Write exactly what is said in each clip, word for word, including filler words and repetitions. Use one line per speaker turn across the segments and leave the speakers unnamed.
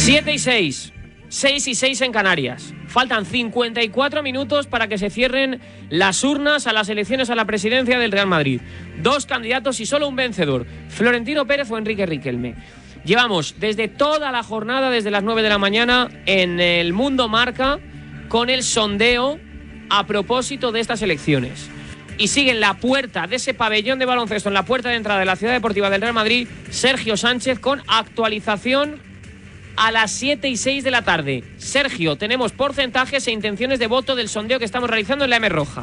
siete y seis, seis y seis en Canarias. Faltan cincuenta y cuatro minutos para que se cierren las urnas a las elecciones a la presidencia del Real Madrid. Dos candidatos y solo un vencedor, Florentino Pérez o Enrique Riquelme. Llevamos desde toda la jornada, desde las nueve de la mañana, en el Mundo Marca, con el sondeo a propósito de estas elecciones. Y sigue en la puerta de ese pabellón de baloncesto, en la puerta de entrada de la Ciudad Deportiva del Real Madrid, Sergio Sánchez, con actualización a las siete y seis de la tarde. Sergio, tenemos porcentajes e intenciones de voto del sondeo que estamos realizando en la M Roja.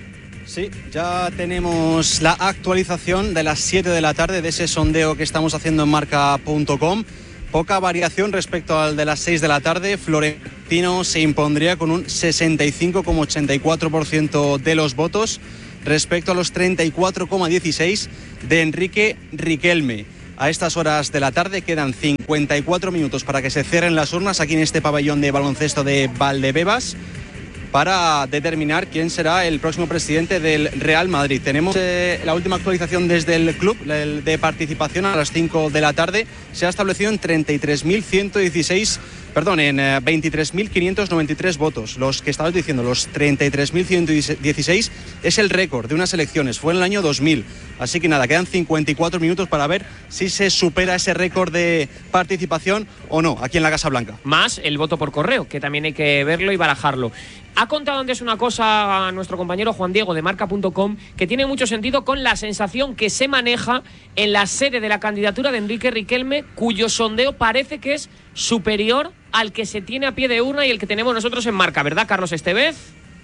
Sí, ya tenemos la actualización de las siete de la tarde de ese sondeo que estamos haciendo en marca punto com. Poca variación respecto al de las seis de la tarde. Florentino se impondría con un sesenta y cinco coma ochenta y cuatro por ciento de los votos respecto a los treinta y cuatro coma dieciséis de Enrique Riquelme. A estas horas de la tarde quedan cincuenta y cuatro minutos para que se cierren las urnas aquí en este pabellón de baloncesto de Valdebebas para determinar quién será el próximo presidente del Real Madrid. Tenemos eh, la última actualización desde el club el de participación a las cinco de la tarde. Se ha establecido en treinta y tres mil ciento dieciséis, perdón, en eh, veintitrés mil quinientos noventa y tres votos. Los que estabas diciendo, los treinta y tres mil ciento dieciséis es el récord de unas elecciones. Fue en el año dos mil. Así que nada, quedan cincuenta y cuatro minutos para ver si se supera ese récord de participación o no aquí en la Casa Blanca.
Más el voto por correo, que también hay que verlo y barajarlo. Ha contado antes una cosa a nuestro compañero Juan Diego de marca punto com que tiene mucho sentido con la sensación que se maneja en la sede de la candidatura de Enrique Riquelme, cuyo sondeo parece que es superior al que se tiene a pie de urna y el que tenemos nosotros en marca, ¿verdad, Carlos Estevez?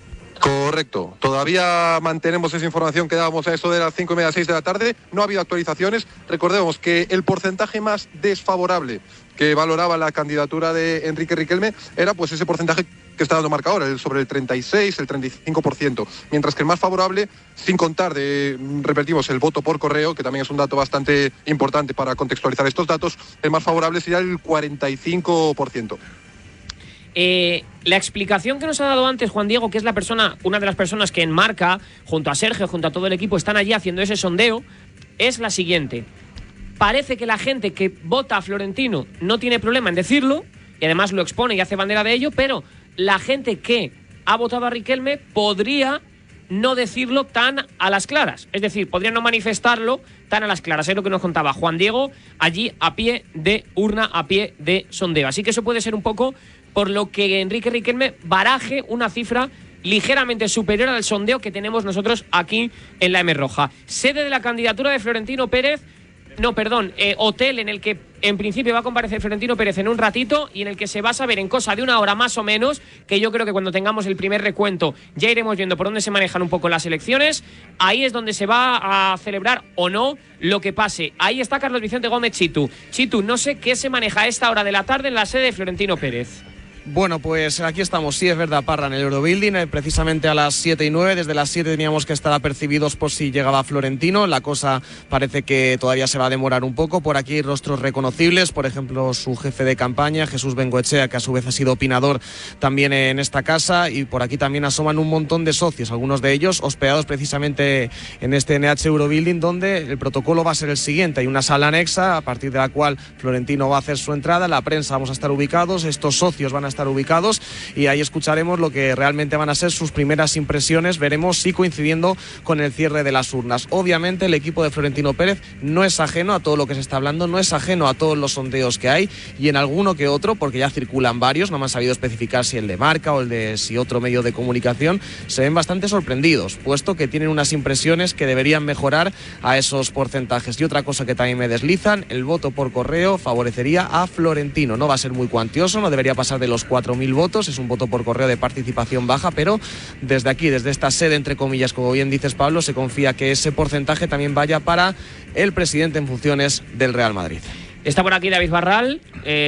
Correcto. Todavía mantenemos esa información que dábamos a eso de las cinco y media, seis de la tarde. No ha habido actualizaciones. Recordemos que el porcentaje más desfavorable que valoraba la candidatura de Enrique Riquelme era pues ese porcentaje que está dando marca ahora, el sobre el treinta y seis, el treinta y cinco por ciento. Mientras que el más favorable, sin contar de, repetimos, el voto por correo, que también es un dato bastante importante para contextualizar estos datos, el más favorable sería el cuarenta y cinco por ciento.
Eh, la explicación que nos ha dado antes Juan Diego, que es la persona, una de las personas que en Marca, junto a Sergio, junto a todo el equipo, están allí haciendo ese sondeo, es la siguiente. Parece que la gente que vota a Florentino no tiene problema en decirlo, y además lo expone y hace bandera de ello, pero la gente que ha votado a Riquelme podría no decirlo tan a las claras. Es decir, podría no manifestarlo tan a las claras. Es lo que nos contaba Juan Diego allí a pie de urna, a pie de sondeo. Así que eso puede ser un poco por lo que Enrique Riquelme baraje una cifra ligeramente superior al sondeo que tenemos nosotros aquí en la M Roja. Sede de la candidatura de Florentino Pérez, no, perdón, eh, hotel en el que en principio va a comparecer Florentino Pérez en un ratito y en el que se va a saber en cosa de una hora más o menos, que yo creo que cuando tengamos el primer recuento ya iremos viendo por dónde se manejan un poco las elecciones. Ahí es donde se va a celebrar o no lo que pase. Ahí está Carlos Vicente Gómez Chitu. Chitu, no sé qué se maneja a esta hora de la tarde en la sede de Florentino Pérez.
Bueno, pues aquí estamos, sí es verdad, Parra, en el Eurobuilding, eh, precisamente a las siete y nueve, desde las siete teníamos que estar apercibidos por si llegaba Florentino. La cosa parece que todavía se va a demorar un poco. Por aquí rostros reconocibles, por ejemplo su jefe de campaña, Jesús Bengoechea, que a su vez ha sido opinador también en esta casa, y por aquí también asoman un montón de socios, algunos de ellos hospedados precisamente en este N H Eurobuilding, donde el protocolo va a ser el siguiente. Hay una sala anexa a partir de la cual Florentino va a hacer su entrada, la prensa vamos a estar ubicados, estos socios van a estar estar ubicados y ahí escucharemos lo que realmente van a ser sus primeras impresiones. Veremos si coincidiendo con el cierre de las urnas. Obviamente el equipo de Florentino Pérez no es ajeno a todo lo que se está hablando, no es ajeno a todos los sondeos que hay, y en alguno que otro, porque ya circulan varios, no me han sabido especificar si el de Marca o el de si otro medio de comunicación, se ven bastante sorprendidos, puesto que tienen unas impresiones que deberían mejorar a esos porcentajes. Y otra cosa que también me deslizan, el voto por correo favorecería a Florentino. No va a ser muy cuantioso, no debería pasar de los cuatro mil votos, es un voto por correo de participación baja, pero desde aquí, desde esta sede, entre comillas, como bien dices, Pablo, se confía que ese porcentaje también vaya para el presidente en funciones del Real Madrid.
Está por aquí David Barral,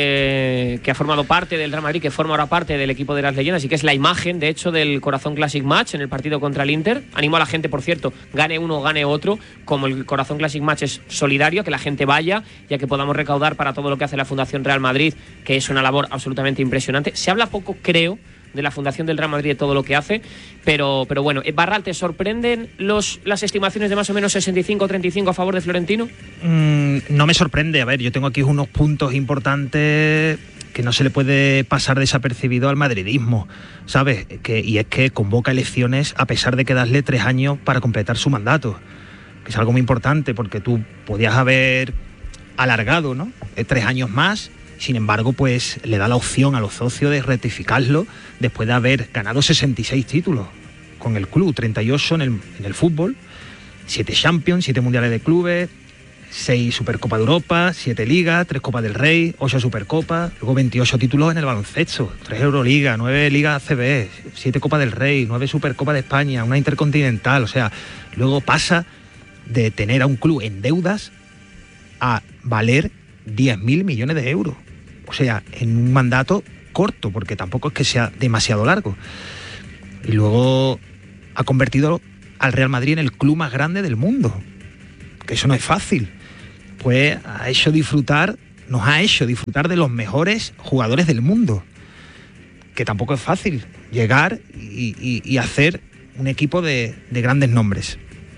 eh, que ha formado parte del Real Madrid, que forma ahora parte del equipo de las leyendas y que es la imagen, de hecho, del Corazón Classic Match en el partido contra el Inter. Animo a la gente, por cierto, gane uno o gane otro, como el Corazón Classic Match es solidario, que la gente vaya, ya que podamos recaudar para todo lo que hace la Fundación Real Madrid, que es una labor absolutamente impresionante. Se habla poco, creo, de la Fundación del Real Madrid, de todo lo que hace, pero, pero bueno, Barral, ¿te sorprenden los, las estimaciones de más o menos sesenta y cinco treinta y cinco a favor de Florentino?
Mm, no me sorprende. A ver, yo tengo aquí unos puntos importantes que no se le puede pasar desapercibido al madridismo, ¿sabes? Que, y es que convoca elecciones a pesar de que darle tres años para completar su mandato, que es algo muy importante, porque tú podías haber alargado, ¿no? Eh, tres años más. Sin embargo, pues le da la opción a los socios de rectificarlo después de haber ganado sesenta y seis títulos con el club, treinta y ocho en el, en el fútbol, siete Champions, siete Mundiales de Clubes, seis Supercopa de Europa, siete Ligas, tres Copas del Rey, ocho Supercopas, luego veintiocho títulos en el baloncesto, tres Euroliga, nueve Ligas A C B, siete Copas del Rey, nueve Supercopas de España, una Intercontinental. O sea, luego pasa de tener a un club en deudas a valer diez mil millones de euros. O sea, en un mandato corto, porque tampoco es que sea demasiado largo. Y luego ha convertido al Real Madrid en el club más grande del mundo, que eso no es fácil. Pues ha hecho disfrutar, nos ha hecho disfrutar de los mejores jugadores del mundo, que tampoco es fácil llegar y, y, y hacer un equipo de, de grandes nombres.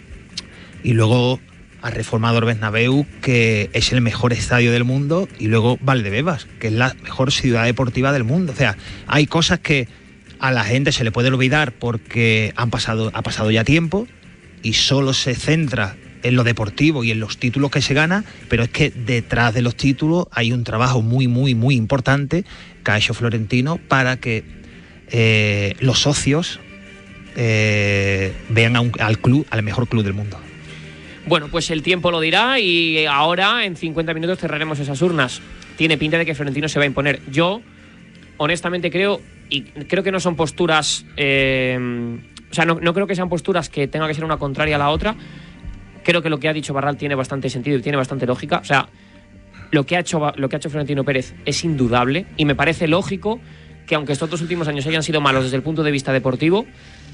Y luego ha reformado el Bernabéu, que es el mejor estadio del mundo, y luego Valdebebas, que es la mejor ciudad deportiva del mundo. O sea, hay cosas que a la gente se le puede olvidar porque han pasado, ha pasado ya tiempo y solo se centra en lo deportivo y en los títulos que se gana, pero es que detrás de los títulos hay un trabajo muy, muy, muy importante que ha hecho Florentino para que eh, los socios eh, vean a un, al club, al mejor club del mundo.
Bueno, pues el tiempo lo dirá y ahora en cincuenta minutos cerraremos esas urnas. Tiene pinta de que Florentino se va a imponer. Yo, honestamente, creo, y creo que no son posturas, eh, o sea, no, no creo que sean posturas que tenga que ser una contraria a la otra. Creo que lo que ha dicho Barral tiene bastante sentido y tiene bastante lógica. O sea, lo que ha hecho, lo que ha hecho Florentino Pérez es indudable y me parece lógico que, aunque estos dos últimos años hayan sido malos desde el punto de vista deportivo,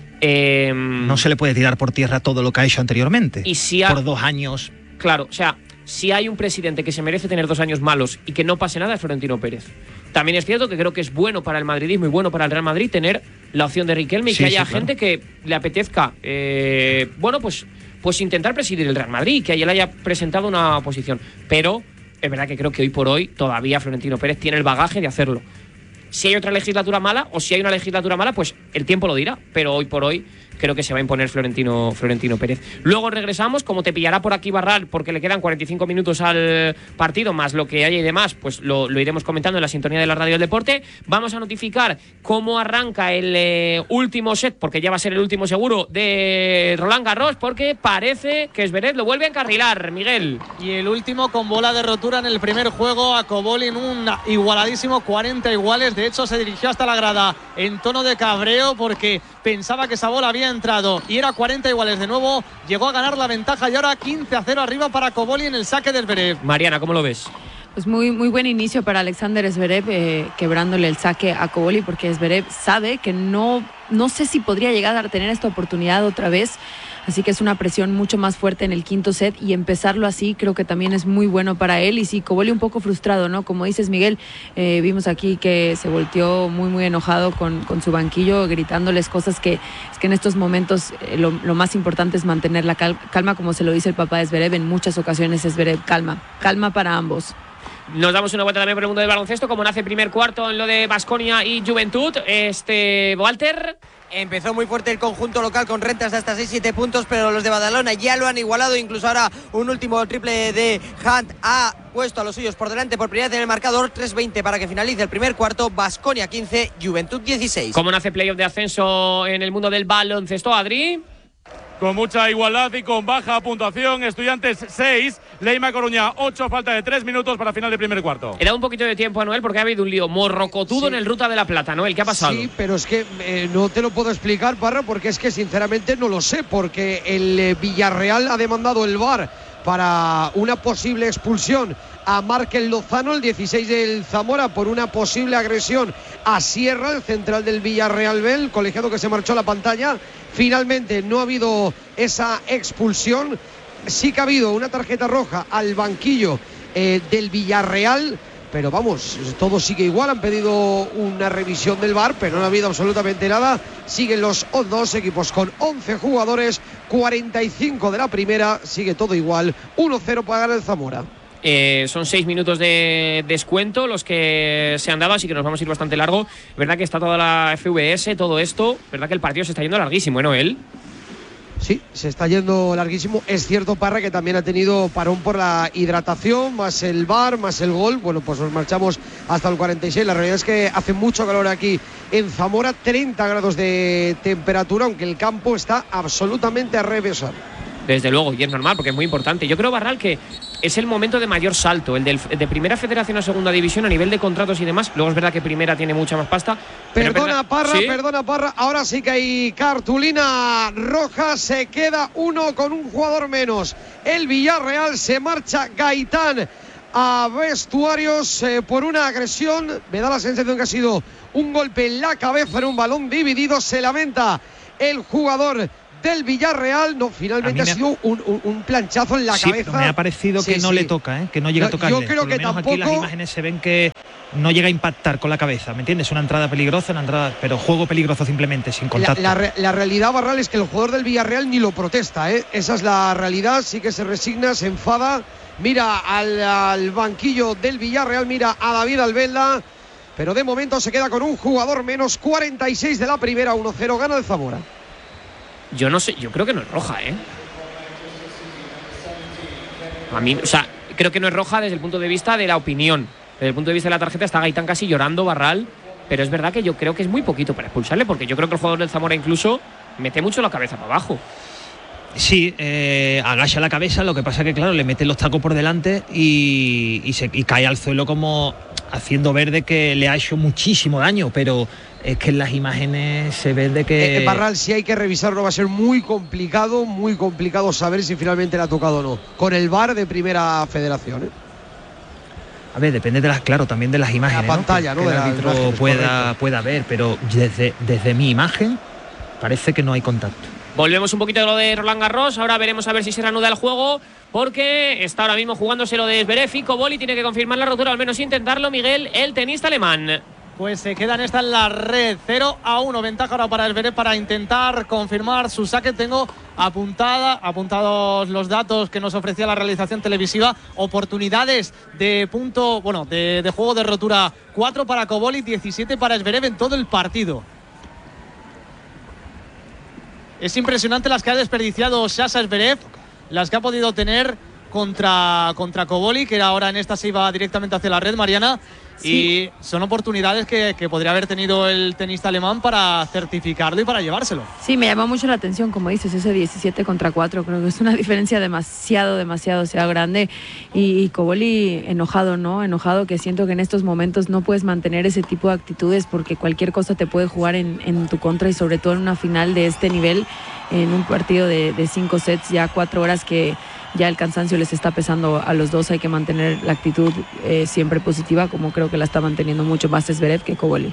Eh,
no se le puede tirar por tierra todo lo que ha hecho anteriormente.
Y si ha,
por dos años.
Claro, o sea, si hay un presidente que se merece tener dos años malos y que no pase nada, es Florentino Pérez. También es cierto que creo que es bueno para el madridismo y bueno para el Real Madrid tener la opción de Riquelme y sí, que haya sí, gente claro. que le apetezca, eh, bueno, pues, pues intentar presidir el Real Madrid, que él haya presentado una oposición. Pero es verdad que creo que hoy por hoy todavía Florentino Pérez tiene el bagaje de hacerlo. Si hay otra legislatura mala o si hay una legislatura mala, pues el tiempo lo dirá. Pero hoy por hoy creo que se va a imponer Florentino, Florentino Pérez. Luego regresamos, como te pillará por aquí Barral, porque le quedan cuarenta y cinco minutos al partido, más lo que haya y demás, pues lo, lo iremos comentando en la sintonía de la Radio del Deporte. Vamos a notificar cómo arranca el eh, último set, porque ya va a ser el último seguro, de Roland Garros, porque parece que Zverev lo vuelve a encarrilar, Miguel.
Y el último con bola de rotura en el primer juego a Cobolin, un igualadísimo, cuarenta iguales. De hecho, se dirigió hasta la grada en tono de cabreo porque pensaba que esa bola había entrado y era cuarenta iguales de nuevo. Llegó a ganar la ventaja y ahora quince a cero arriba para Cobolin en el saque de Zverev.
Mariana, ¿cómo lo ves?
Pues muy, muy buen inicio para Alexander Zverev, eh, quebrándole el saque a Cobolin, porque Zverev sabe que no, no sé si podría llegar a tener esta oportunidad otra vez. Así que es una presión mucho más fuerte en el quinto set y empezarlo así creo que también es muy bueno para él. Y sí, Cobolli un poco frustrado, ¿no? Como dices, Miguel, eh, vimos aquí que se volteó muy, muy enojado con, con su banquillo, gritándoles cosas que es que en estos momentos eh, lo, lo más importante es mantener la cal, calma, como se lo dice el papá de Zverev. En muchas ocasiones es Zverev, calma, calma para ambos.
Nos damos una vuelta también por el mundo del baloncesto, como nace el primer cuarto en lo de Baskonia y Juventud. Este, Walter...
Empezó muy fuerte el conjunto local con rentas de hasta seis siete puntos, pero los de Badalona ya lo han igualado. Incluso ahora un último triple de Hunt ha puesto a los suyos por delante por primera vez en el marcador. Tres veinte para que finalice el primer cuarto. Baskonia quince, Juventud dieciséis.
¿Cómo nace playoff de ascenso en el mundo del baloncesto, Adri?
Con mucha igualdad y con baja puntuación. Estudiantes seis, Leima Coruña ocho, falta de tres minutos para final de primer cuarto.
He dado un poquito de tiempo a Noel porque ha habido un lío morrocotudo sí. en el Ruta de la Plata, Noel, ¿qué ha pasado?
Sí, pero es que eh, no te lo puedo explicar, Parra, porque es que sinceramente no lo sé, porque el eh, Villarreal ha demandado el V A R para una posible expulsión a Márquez Lozano, el dieciséis del Zamora, por una posible agresión a Sierra, el central del Villarreal B, el colegiado que se marchó a la pantalla. Finalmente no ha habido esa expulsión. Sí que ha habido una tarjeta roja al banquillo eh, del Villarreal, pero vamos, todo sigue igual. Han pedido una revisión del V A R, pero no ha habido absolutamente nada. Siguen los dos equipos con once jugadores, cuarenta y cinco de la primera, sigue todo igual, uno cero para ganar el Zamora.
Eh, son seis minutos de descuento los que se han dado, así que nos vamos a ir bastante largo. Verdad que está toda la F V S, todo esto. Verdad que el partido se está yendo larguísimo, ¿eh, Noel?
Sí, se está yendo larguísimo. Es cierto, Parra, que también ha tenido parón por la hidratación, más el V A R, más el gol. Bueno, pues nos marchamos hasta el cuarenta y seis. La realidad es que hace mucho calor aquí en Zamora, treinta grados de temperatura, aunque el campo está absolutamente a revesar.
Desde luego, y es normal porque es muy importante. Yo creo, Barral, que es el momento de mayor salto, el del, de primera federación a segunda división a nivel de contratos y demás. Luego es verdad que primera tiene mucha más pasta.
Perdona, Parra,
¿Sí?
perdona, Parra. Ahora sí que hay cartulina roja. Se queda uno con un jugador menos. El Villarreal, se marcha Gaitán a vestuarios eh, por una agresión. Me da la sensación que ha sido un golpe en la cabeza en un balón dividido. Se lamenta el jugador del Villarreal. No, finalmente ha sido un, un, un planchazo en la
sí,
cabeza.
Pero me ha parecido que
sí,
no
sí.
le toca, ¿eh? Que no llega
no,
a tocarle.
Yo creo
Por lo
que
menos
tampoco.
Aquí las imágenes se ven que no llega a impactar con la cabeza, ¿me entiendes? Una entrada peligrosa, una entrada, pero juego peligroso simplemente, sin contacto.
La, la, la realidad, Barral, es que el jugador del Villarreal ni lo protesta, ¿eh? Esa es la realidad. Sí que se resigna, se enfada. Mira al, al banquillo del Villarreal, mira a David Albelda. Pero de momento se queda con un jugador menos. Cuarenta y seis de la primera, uno cero, gana el Zamora.
Yo no sé, yo creo que no es roja, ¿eh? A mí, o sea, creo que no es roja desde el punto de vista de la opinión. Desde el punto de vista de la tarjeta está Gaitán casi llorando, Barral. Pero es verdad que yo creo que es muy poquito para expulsarle, porque yo creo que el jugador del Zamora incluso mete mucho la cabeza para abajo.
Sí, eh, agacha la cabeza, lo que pasa que claro, le mete los tacos por delante y, y, se, y cae al suelo como haciendo ver de que le ha hecho muchísimo daño, pero es que en las imágenes se ve de que…
Eh, Barral, si hay que revisarlo va a ser muy complicado, muy complicado saber si finalmente le ha tocado o no. Con el V A R de Primera Federación, ¿eh?
A ver, depende de las, claro, también de las imágenes,
la pantalla,
¿no?
¿no?
Que, que
de
el árbitro
imágenes,
pueda, pueda ver, pero desde, desde mi imagen parece que no hay contacto.
Volvemos un poquito de lo de Roland Garros. Ahora veremos a ver si se reanuda el juego, porque está ahora mismo jugándose lo de Zverev y Koboli tiene que confirmar la rotura, al menos intentarlo, Miguel, el tenista alemán.
Pues se quedan esta en la red, cero a uno, ventaja ahora para Zverev para intentar confirmar su saque. Tengo apuntada, apuntados los datos que nos ofrecía la realización televisiva. Oportunidades de punto, bueno, de, de juego de rotura, cuatro para Koboli, diecisiete para Zverev en todo el partido. Es impresionante las que ha desperdiciado Sasha Zverev, las que ha podido tener contra, contra Koboli, que ahora en esta se iba directamente hacia la red, Mariana. Sí. Y son oportunidades que, que podría haber tenido el tenista alemán para certificarlo y para llevárselo.
Sí, me llama mucho la atención, como dices, ese diecisiete contra cuatro. Creo que es una diferencia demasiado, demasiado sea grande. Y, y Koboli enojado, ¿no? Enojado, que siento que en estos momentos no puedes mantener ese tipo de actitudes porque cualquier cosa te puede jugar en, en tu contra, y sobre todo en una final de este nivel, en un partido de, de cinco sets, ya cuatro horas que ya el cansancio les está pesando a los dos. Hay que mantener la actitud eh, siempre positiva, como creo que la está manteniendo mucho más Zverev que Koboli.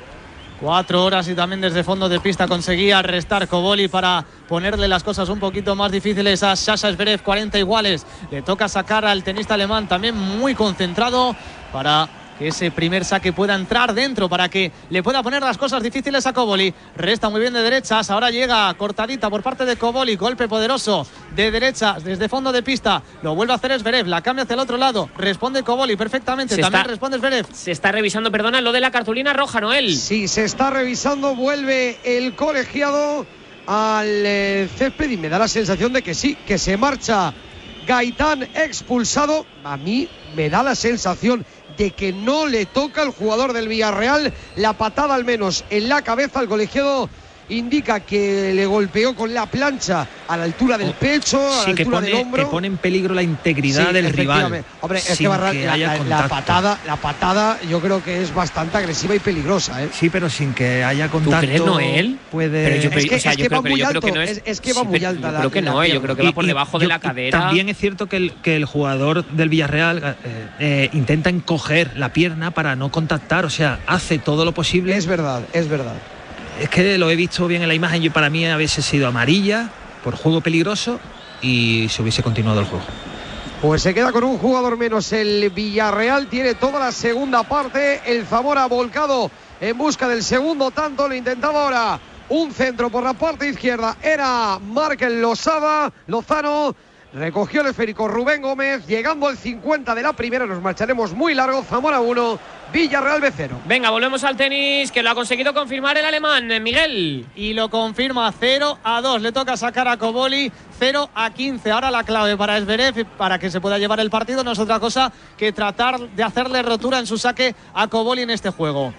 Cuatro horas y también desde fondo de pista conseguía restar Koboli para ponerle las cosas un poquito más difíciles a Sasha Zverev. cuarenta iguales. Le toca sacar al tenista alemán también muy concentrado para que ese primer saque pueda entrar dentro, para que le pueda poner las cosas difíciles a Koboli. Resta muy bien de derechas, ahora llega cortadita por parte de Koboli, golpe poderoso de derechas desde fondo de pista, lo vuelve a hacer Zverev, la cambia hacia el otro lado, responde Koboli perfectamente, se también está, responde Zverev.
Se está revisando, perdona, lo de la cartulina roja, Noel.
Sí, se está revisando, vuelve el colegiado al eh, césped y me da la sensación de que sí, que se marcha Gaitán expulsado. A mí me da la sensación de que no le toca al jugador del Villarreal, la patada al menos en la cabeza. El colegiado indica que le golpeó con la plancha a la altura del pecho, a
sí,
la
que
altura
pone,
del hombro.
Que pone en peligro la integridad
sí,
del rival.
Hombre, es que, Barral, que la, la, la patada, la patada yo creo que es bastante agresiva y peligrosa, ¿eh?
Sí, pero sin que haya contacto.
¿Tú crees, Noel?
Puede…
Pero yo,
es que,
o sea,
es
yo
que
creo,
va muy
yo
alto,
creo que no es,
es, es que va
sí,
muy alta
yo
la,
creo que
la
no, eh, yo creo que va por
y,
debajo
y,
de la
yo,
cadera.
También es cierto que el, que el jugador del Villarreal eh, eh, intenta encoger la pierna para no contactar, o sea, hace todo lo posible.
Es verdad, es verdad.
Es que lo he visto bien en la imagen, yo para mí a veces sido amarilla por juego peligroso y se hubiese continuado el juego.
Pues se queda con un jugador menos el Villarreal, tiene toda la segunda parte, el Zamora volcado en busca del segundo tanto, lo intentaba ahora un centro por la parte izquierda, era Markel Lozada, Lozano, recogió el esférico Rubén Gómez, llegando al cincuenta de la primera, nos marcharemos muy largo. Zamora uno, Villarreal B cero.
Venga, volvemos al tenis, que lo ha conseguido confirmar el alemán, Miguel.
Y lo confirma cero a dos, le toca sacar a Koboli, cero a quince. Ahora la clave para Zverev, para que se pueda llevar el partido, no es otra cosa que tratar de hacerle rotura en su saque a Koboli en este juego.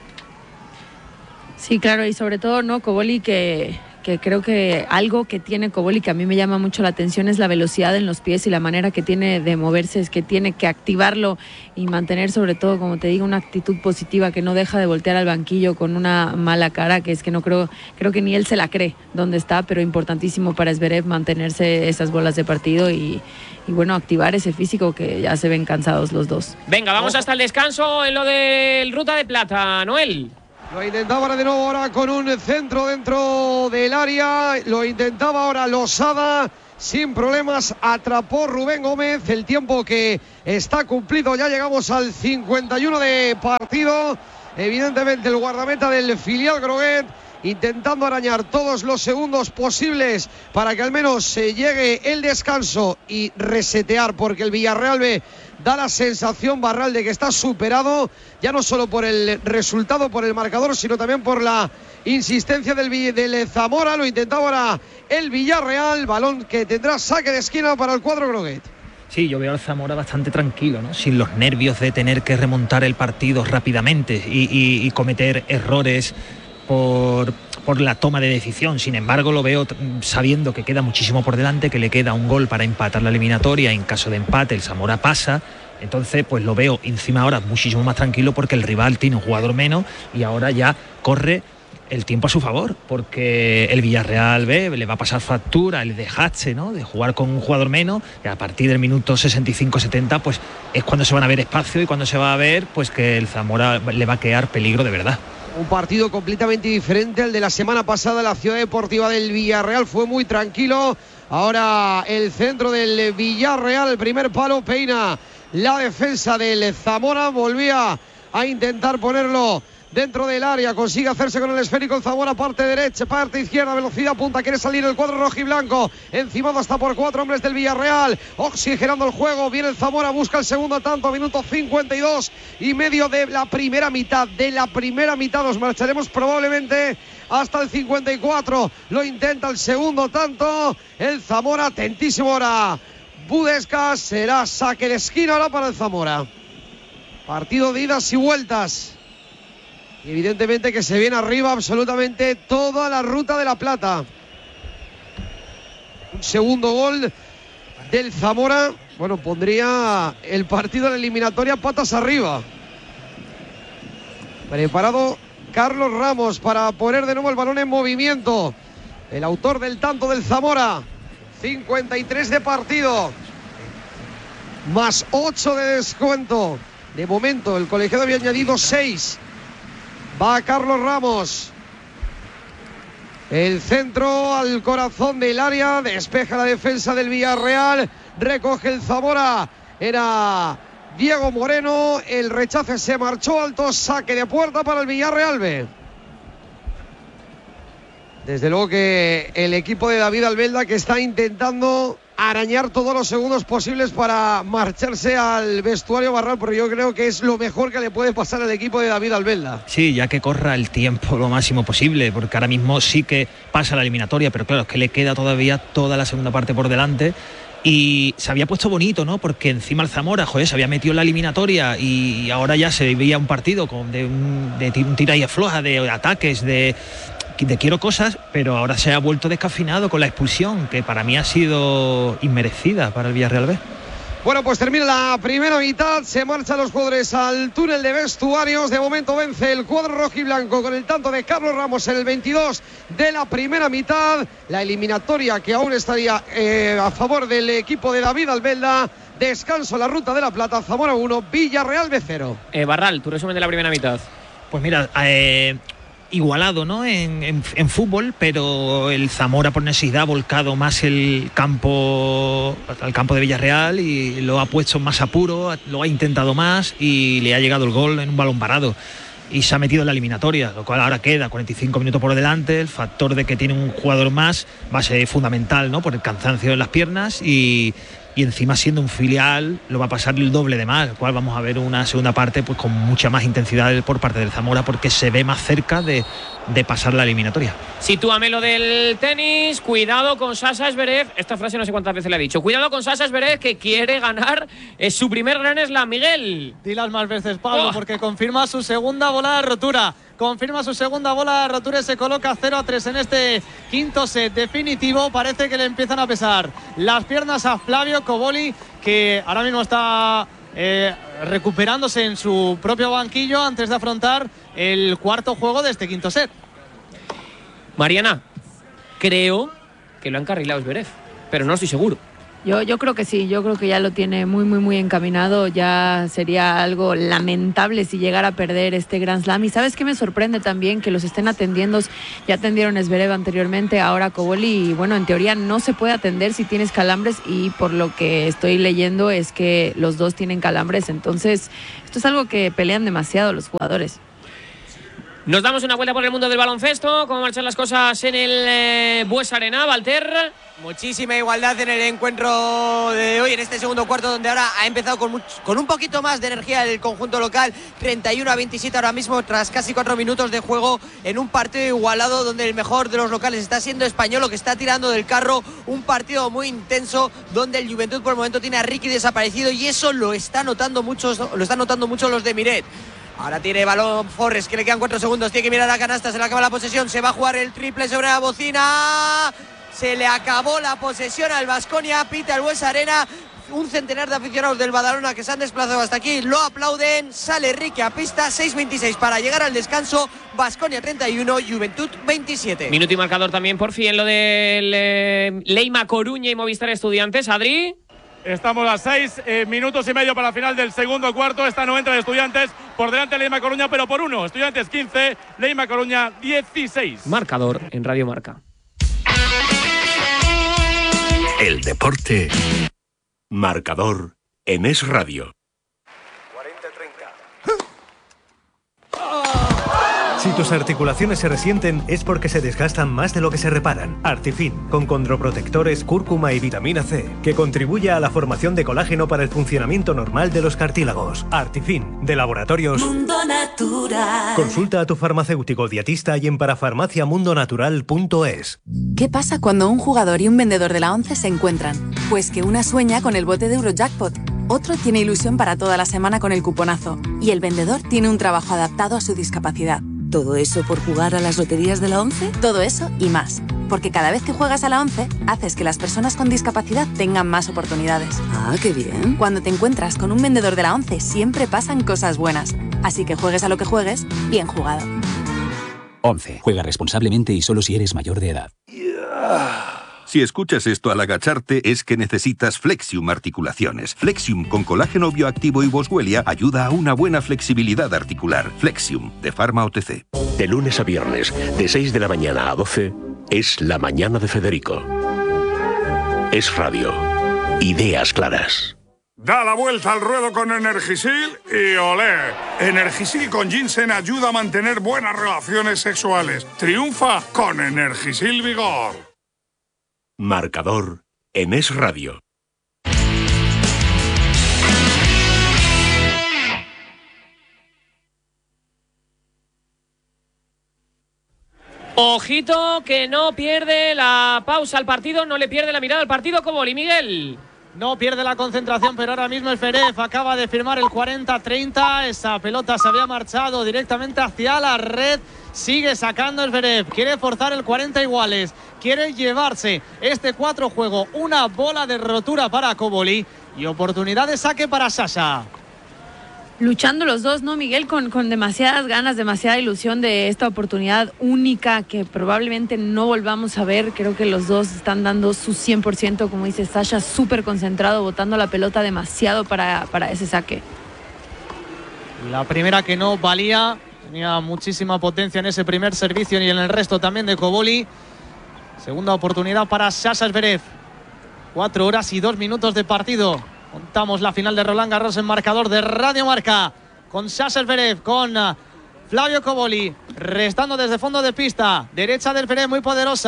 Sí, claro, y sobre todo, ¿no? Koboli, que, que creo que algo que tiene Koboli que a mí me llama mucho la atención es la velocidad en los pies y la manera que tiene de moverse, es que tiene que activarlo y mantener, sobre todo, como te digo, una actitud positiva, que no deja de voltear al banquillo con una mala cara, que es que no creo, creo que ni él se la cree donde está, pero importantísimo para Zverev mantenerse esas bolas de partido y, y bueno, activar ese físico, que ya se ven cansados los dos.
Venga, vamos hasta el descanso en lo del Ruta de Plata, Noel.
Lo intentaba ahora de nuevo ahora con un centro dentro del área. Lo intentaba ahora Losada. Sin problemas atrapó Rubén Gómez. El tiempo que está cumplido. Ya llegamos al cincuenta y uno de partido. Evidentemente el guardameta del filial Groguet intentando arañar todos los segundos posibles para que al menos se llegue el descanso y resetear, porque el Villarreal B da la sensación, Barral, de que está superado, ya no solo por el resultado, por el marcador, sino también por la insistencia del, del Zamora. Lo intentaba ahora el Villarreal, balón que tendrá saque de esquina para el cuadro Groguet.
Sí, yo veo al Zamora bastante tranquilo, ¿no? Sin los nervios de tener que remontar el partido rápidamente y, y, y cometer errores por, por la toma de decisión. Sin embargo, lo veo sabiendo que queda muchísimo por delante, que le queda un gol para empatar la eliminatoria. En caso de empate, el Zamora pasa. Entonces, pues lo veo encima ahora muchísimo más tranquilo, porque el rival tiene un jugador menos y ahora ya corre el tiempo a su favor, porque el Villarreal B le va a pasar factura el dejarse, ¿no?, de jugar con un jugador menos, y a partir del minuto sesenta y cinco setenta pues es cuando se van a ver espacio y cuando se va a ver pues que el Zamora le va a quedar peligro de verdad.
Un partido completamente diferente al de la semana pasada. La Ciudad Deportiva del Villarreal fue muy tranquilo. Ahora el centro del Villarreal, el primer palo, peina la defensa del Zamora. Volvía a intentar ponerlo dentro del área, consigue hacerse con el esférico el Zamora, parte derecha, parte izquierda, velocidad punta, quiere salir el cuadro rojiblanco, encimado hasta por cuatro hombres del Villarreal, oxigenando el juego, viene el Zamora, busca el segundo tanto, minuto cincuenta y dos y medio de la primera mitad, de la primera mitad nos marcharemos probablemente hasta el cincuenta y cuatro, lo intenta el segundo tanto, el Zamora, atentísimo ahora Budescas, será saque de esquina ahora para el Zamora. Partido de idas y vueltas. Y evidentemente que se viene arriba absolutamente toda la Ruta de la Plata. Un segundo gol del Zamora, bueno, pondría el partido en la eliminatoria patas arriba. Preparado Carlos Ramos para poner de nuevo el balón en movimiento. El autor del tanto del Zamora. cincuenta y tres de partido. Más ocho de descuento. De momento el colegiado había añadido seis. Va Carlos Ramos. El centro al corazón del área. Despeja la defensa del Villarreal. Recoge el Zamora. Era Diego Moreno. El rechace se marchó alto. Saque de puerta para el Villarreal B. Desde luego que el equipo de David Albelda, que está intentando arañar todos los segundos posibles para marcharse al vestuario, Barral, pero yo creo que es lo mejor que le puede pasar al equipo de David Albelda.
Sí, ya que corra el tiempo lo máximo posible, porque ahora mismo sí que pasa la eliminatoria, pero claro, es que le queda todavía toda la segunda parte por delante. Y se había puesto bonito, ¿no? Porque encima el Zamora, joder, se había metido en la eliminatoria y ahora ya se veía un partido con de un, de un tira y afloja, de ataques, de, de quiero cosas, pero ahora se ha vuelto descafinado con la expulsión, que para mí ha sido inmerecida para el Villarreal B.
Bueno, pues termina la primera mitad, se marchan los jugadores al túnel de vestuarios. De momento vence el cuadro rojiblanco con el tanto de Carlos Ramos en el veintidós de la primera mitad. La eliminatoria que aún estaría eh, a favor del equipo de David Albelda. Descanso en la Ruta de la Plata, Zamora uno, Villarreal B cero.
Eh, Barral, tu resumen de la primera mitad.
Pues mira, eh... igualado, ¿no? En, en, en fútbol, pero el Zamora por necesidad ha volcado más el campo al campo de Villarreal y lo ha puesto más apuro, lo ha intentado más y le ha llegado el gol en un balón parado y se ha metido en la eliminatoria, lo cual ahora queda cuarenta y cinco minutos por delante. El factor de que tiene un jugador más va a ser fundamental, ¿no? Por el cansancio en las piernas y y encima siendo un filial lo va a pasar el doble de mal, cual vamos a ver una segunda parte pues con mucha más intensidad por parte del Zamora, porque se ve más cerca de, de pasar la eliminatoria.
Sitúame lo del tenis, cuidado con Sasha Zverev, esta frase no sé cuántas veces le he dicho, cuidado con Sasha Zverev que quiere ganar eh, su primer Grand Slam, Miguel.
Dilas más veces, Pablo,
oh.
porque confirma su segunda bola de rotura. Confirma su segunda bola de rotura y se coloca cero a tres en este quinto set definitivo. Parece que le empiezan a pesar las piernas a Flavio Cobolli, que ahora mismo está eh, recuperándose en su propio banquillo antes de afrontar el cuarto juego de este quinto set.
Mariana, creo que lo ha encarrilado Zverev, pero no estoy seguro.
Yo, yo creo que sí, yo creo que ya lo tiene muy, muy, muy encaminado. Ya sería algo lamentable si llegara a perder este Grand Slam. Y ¿sabes qué me sorprende también? Que los estén atendiendo. Ya atendieron a Zverev anteriormente, ahora Cobolli. Y bueno, en teoría no se puede atender si tienes calambres. Y por lo que estoy leyendo es que los dos tienen calambres. Entonces, esto es algo que pelean demasiado los jugadores.
Nos damos una vuelta por el mundo del baloncesto. ¿Cómo marchan las cosas en el eh, Bues Arena, Walter?
Muchísima igualdad en el encuentro de hoy, en este segundo cuarto, donde ahora ha empezado con, mucho, con un poquito más de energía el conjunto local. treinta y uno a veintisiete ahora mismo, tras casi cuatro minutos de juego, en un partido igualado donde el mejor de los locales está siendo Español, que está tirando del carro. Un partido muy intenso donde el Juventud por el momento tiene a Ricky desaparecido, y eso lo está notando mucho, lo están notando mucho los de Miret. Ahora tiene balón Forres, que le quedan cuatro segundos, tiene que mirar a canasta, se le acaba la posesión, se va a jugar el triple sobre la bocina. Se le acabó la posesión al Baskonia, pita el Bues Arena. Un centenar de aficionados del Badalona que se han desplazado hasta aquí, lo aplauden. Sale Ricky a pista, seis veintiséis para llegar al descanso. Baskonia treinta y uno, Juventud veintisiete.
Minuto y marcador también por fin lo del eh, Leima Coruña y Movistar Estudiantes, Adri.
Estamos a seis eh, minutos y medio para la final del segundo cuarto. Esta no entra de Estudiantes, por delante Leima Coruña, pero por uno. Estudiantes quince, Leima Coruña dieciséis.
Marcador en Radio Marca.
El deporte. Marcador en Es Radio.
Si tus articulaciones se resienten es porque se desgastan más de lo que se reparan. Artifin, con condroprotectores, cúrcuma y vitamina C, que contribuye a la formación de colágeno para el funcionamiento normal de los cartílagos. Artifin, de Laboratorios
Mundo Natural.
Consulta a tu farmacéutico dietista y en parafarmacia mundo natural punto es.
¿Qué pasa cuando un jugador y un vendedor de la ONCE se encuentran? Pues que una sueña con el bote de Eurojackpot, otro tiene ilusión para toda la semana con el cuponazo y el vendedor tiene un trabajo adaptado a su discapacidad.
¿Todo eso por jugar a las loterías de la ONCE?
Todo eso y más. Porque cada vez que juegas a la ONCE, haces que las personas con discapacidad tengan más oportunidades.
Ah, qué bien.
Cuando te encuentras con un vendedor de la ONCE, siempre pasan cosas buenas. Así que juegues a lo que juegues, bien jugado.
ONCE. Juega responsablemente y solo si eres mayor de edad.
Si escuchas esto al agacharte es que necesitas Flexium Articulaciones. Flexium con colágeno bioactivo y boswellia ayuda a una buena flexibilidad articular. Flexium, de Pharma O T C.
De lunes a viernes, de seis de la mañana a doce, es La Mañana de Federico. Es Radio. Ideas claras.
Da la vuelta al ruedo con Energisil y olé. Energisil con ginseng ayuda a mantener buenas relaciones sexuales. Triunfa con Energisil Vigor.
Marcador en Es Radio.
Ojito que no pierde la pausa al partido, no le pierde la mirada al partido Cobolli, Miguel.
No pierde la concentración, pero ahora mismo el Zverev acaba de firmar el cuarenta treinta. Esa pelota se había marchado directamente hacia la red. Sigue sacando el Zverev, quiere forzar el cuarenta iguales, quiere llevarse este cuatro juego, una bola de rotura para Cobolli y oportunidad de saque para Sasha.
Luchando los dos, ¿no, Miguel? Con, con demasiadas ganas, demasiada ilusión de esta oportunidad única que probablemente no volvamos a ver. Creo que los dos están dando su cien por ciento, como dice Sasha, súper concentrado, botando la pelota demasiado para, para ese saque.
La primera que no valía. Tenía muchísima potencia en ese primer servicio y en el resto también de Cobolli. Segunda oportunidad para Sasha Zverev. Cuatro horas y dos minutos de partido. Contamos la final de Roland Garros en marcador de Radio Marca. Con Sasha Zverev, con Flavio Cobolli. Restando desde fondo de pista. Derecha del Zverev muy poderosa.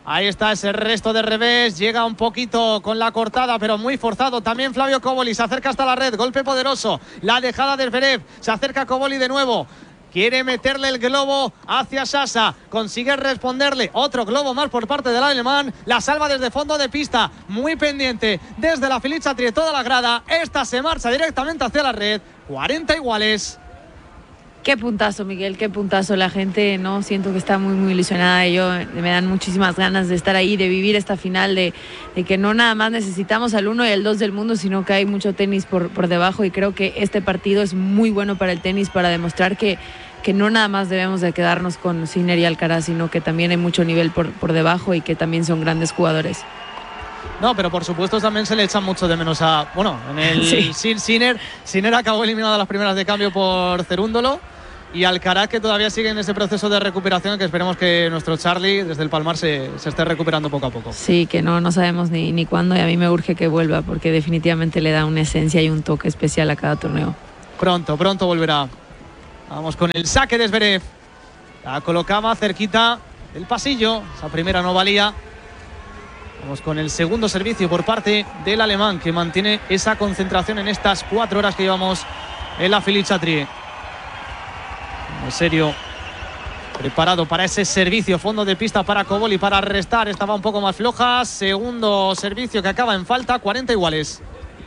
Ahí está ese resto de revés, llega un poquito con la cortada, pero muy forzado. También Flavio Koboli se acerca hasta la red, golpe poderoso. La dejada de Zverev, se acerca Koboli de nuevo. Quiere meterle el globo hacia Sasa, consigue responderle. Otro globo más por parte del alemán. La salva desde fondo de pista, muy pendiente desde la Filichatrie, toda la grada. Esta se marcha directamente hacia la red. cuarenta iguales.
Qué puntazo, Miguel, qué puntazo. La gente, no, siento que está muy, muy ilusionada. Yo me dan muchísimas ganas de estar ahí, de vivir esta final, de, de que no nada más necesitamos al uno y al dos del mundo, sino que hay mucho tenis por, por debajo. Y creo que este partido es muy bueno para el tenis, para demostrar que, que no nada más debemos de quedarnos con Sinner y Alcaraz, sino que también hay mucho nivel por, por debajo y que también son grandes jugadores.
No, pero por supuesto también se le echan mucho de menos a... Bueno, en el sí. Sin Sinner, Sinner acabó eliminado a las primeras de cambio por Cerúndolo. Y Alcaraz, que todavía sigue en ese proceso de recuperación, que esperemos que nuestro Charlie desde el Palmar se, se esté recuperando poco a poco.
Sí, que no, no sabemos ni, ni cuándo, y a mí me urge que vuelva porque definitivamente le da una esencia y un toque especial a cada torneo.
Pronto, pronto volverá. Vamos con el saque de Zverev. La colocaba cerquita del pasillo, esa primera no valía. Vamos con el segundo servicio por parte del alemán, que mantiene esa concentración en estas cuatro horas que llevamos en la Filichatrie. En serio, preparado para ese servicio, fondo de pista para Koboli, para restar, estaba un poco más floja. Segundo servicio que acaba en falta, cuarenta iguales.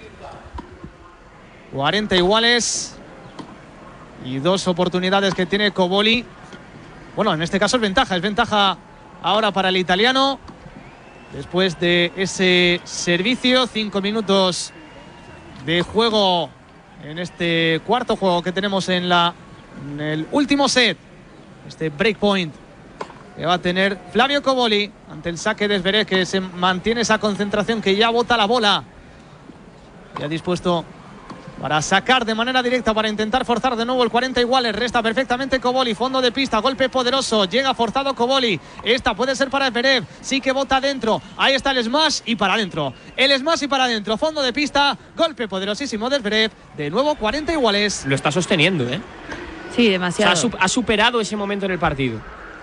cuarenta iguales. Y dos oportunidades que tiene Koboli. Bueno, en este caso es ventaja, es ventaja ahora para el italiano. Después de ese servicio, cinco minutos de juego en este cuarto juego que tenemos en la... En el último set, este breakpoint que va a tener Flavio Koboli ante el saque de Zverev, que se mantiene esa concentración, que ya bota la bola. Ya dispuesto para sacar de manera directa, para intentar forzar de nuevo el cuarenta iguales. Resta perfectamente Koboli, fondo de pista, golpe poderoso, llega forzado Koboli. Esta puede ser para Zverev, sí que bota adentro. Ahí está el smash y para adentro. El smash y para adentro, fondo de pista, golpe poderosísimo de Zverev. De nuevo cuarenta iguales.
Lo está sosteniendo, ¿eh?
Sí, demasiado.
O sea, ha superado ese momento en el partido.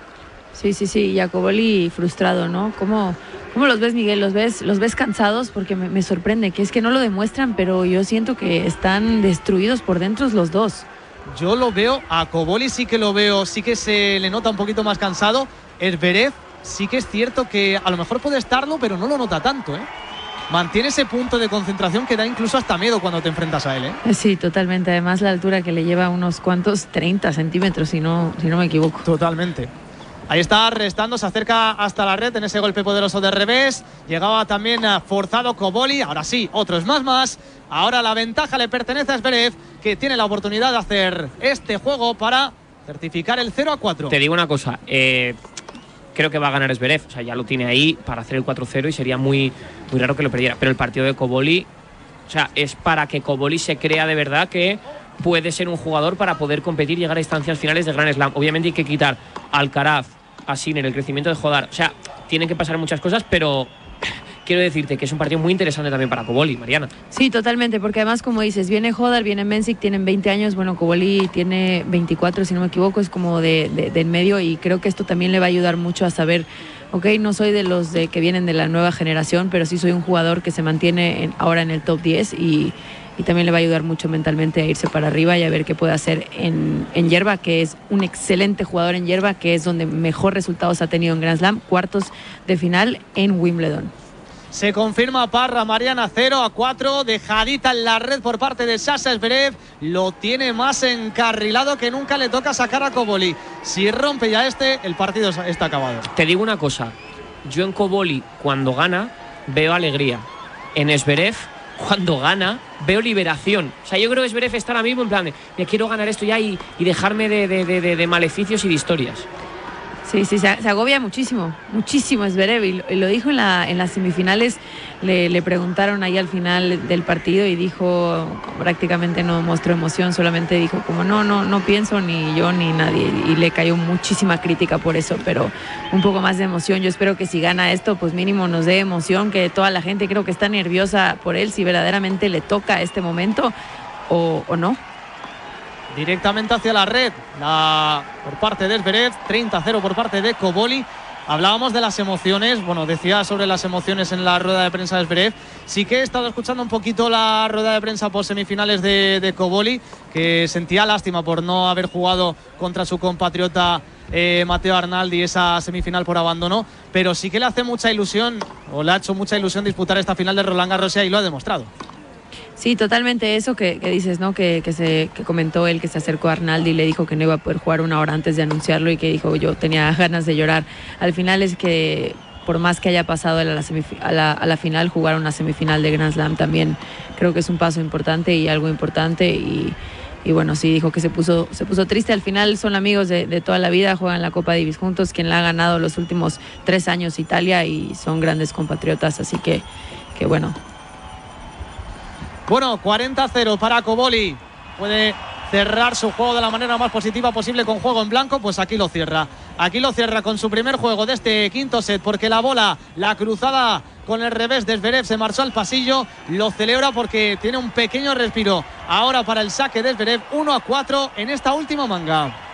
Sí, sí, sí, y a Koboli frustrado, ¿no? ¿Cómo, cómo los ves, Miguel? ¿Los ves, los ves cansados? Porque me, me sorprende, que es que no lo demuestran, pero yo siento que están destruidos por dentro los dos.
Yo lo veo, a Koboli sí que lo veo, sí que se le nota un poquito más cansado. Zverev sí que es cierto que a lo mejor puede estarlo, pero no lo nota tanto, ¿eh? Mantiene ese punto de concentración que da incluso hasta miedo cuando te enfrentas a él, ¿eh?
Sí, totalmente. Además, la altura que le lleva unos cuantos treinta centímetros, si no, si no me equivoco.
Totalmente. Ahí está restando, se acerca hasta la red en ese golpe poderoso de revés. Llegaba también forzado Koboli. Ahora sí, otro es más más. Ahora la ventaja le pertenece a Zverev, que tiene la oportunidad de hacer este juego para certificar el cero a cuatro.
Te digo una cosa, eh, creo que va a ganar Zverev. O sea, ya lo tiene ahí para hacer el cuatro cero y sería muy, muy raro que lo perdiera. Pero el partido de Koboli, o sea, es para que Koboli se crea de verdad que puede ser un jugador para poder competir y llegar a instancias finales de Grand Slam. Obviamente hay que quitar a Alcaraz, a Sinner, el crecimiento de Hodar. O sea, tienen que pasar muchas cosas, pero quiero decirte que es un partido muy interesante también para Koboli, Mariana.
Sí, totalmente, porque además, como dices, viene Hodar, viene Mensik, tienen veinte años, bueno, Koboli tiene veinticuatro, si no me equivoco, es como de, de, de en medio, y creo que esto también le va a ayudar mucho a saber, ok, no soy de los de que vienen de la nueva generación, pero sí soy un jugador que se mantiene en, ahora en el top diez, y, y también le va a ayudar mucho mentalmente a irse para arriba y a ver qué puede hacer en, en hierba, que es un excelente jugador en hierba, que es donde mejor resultados ha tenido en Grand Slam, cuartos de final en Wimbledon.
Se confirma Parra, Mariana, cero a cuatro, dejadita en la red por parte de Sasha Zverev. Lo tiene más encarrilado que nunca, le toca sacar a Koboli. Si rompe ya este, el partido está acabado.
Te digo una cosa, yo en Koboli cuando gana veo alegría, en Zverev cuando gana veo liberación. O sea, yo creo que Zverev está ahora mismo en plan de, me quiero ganar esto ya y, y dejarme de, de, de, de maleficios y de historias.
Sí, sí, se, se agobia muchísimo, muchísimo Zverev, y lo, y lo dijo en, la, en las semifinales. Le, le preguntaron ahí al final del partido y dijo, prácticamente no mostró emoción, solamente dijo como no, no, no pienso ni yo ni nadie, y le cayó muchísima crítica por eso, pero un poco más de emoción. Yo espero que si gana esto, pues mínimo nos dé emoción, que toda la gente creo que está nerviosa por él, si verdaderamente le toca este momento o, o no.
Directamente hacia la red, la, por parte de Zverev, treinta a cero por parte de Koboli. Hablábamos de las emociones, bueno, decía sobre las emociones en la rueda de prensa de Zverev. Sí que he estado escuchando un poquito la rueda de prensa por semifinales de, de Cobolli, que sentía lástima por no haber jugado contra su compatriota eh, Matteo Arnaldi esa semifinal por abandono, pero sí que le hace mucha ilusión, o le ha hecho mucha ilusión disputar esta final de Roland Garros y lo ha demostrado.
Sí, totalmente eso que, que dices, ¿no? Que, que, se, que comentó él, que se acercó a Arnaldi y le dijo que no iba a poder jugar una hora antes de anunciarlo y que dijo yo tenía ganas de llorar. Al final es que por más que haya pasado a la, a la, a la final, jugar una semifinal de Grand Slam también creo que es un paso importante y algo importante y, y bueno, sí, dijo que se puso, se puso triste. Al final son amigos de, de toda la vida, juegan la Copa Davis juntos, quien la ha ganado los últimos tres años Italia y son grandes compatriotas, así que, que bueno.
Bueno, cuarenta a cero para Cobolli. Puede cerrar su juego de la manera más positiva posible con juego en blanco, pues aquí lo cierra. Aquí lo cierra con su primer juego de este quinto set, porque la bola, la cruzada con el revés de Zverev se marchó al pasillo, lo celebra porque tiene un pequeño respiro. Ahora para el saque de Zverev, uno a cuatro en esta última manga.